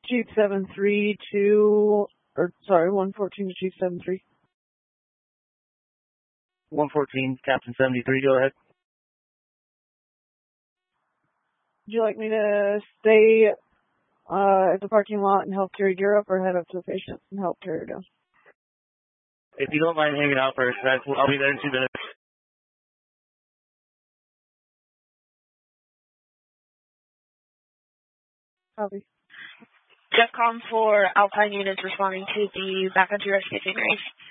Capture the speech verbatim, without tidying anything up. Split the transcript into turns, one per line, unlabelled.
Chief seven three two, or sorry, one fourteen to Chief seven three.
one fourteen, Captain seventy-three, go ahead.
Would you like me to stay uh, at the parking lot and help carry gear up, or head up to the patient and help carry her down?
If you don't mind hanging out first, I'll be there in two minutes.
Copy.
DEFCON for Alpine units responding to the backcountry rescue sceneries.